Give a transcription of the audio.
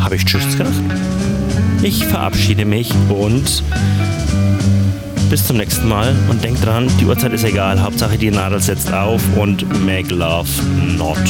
Habe ich Tschüss gesagt? Ich verabschiede mich und bis zum nächsten Mal. Und denkt dran, die Uhrzeit ist egal. Hauptsache die Nadel setzt auf und make love not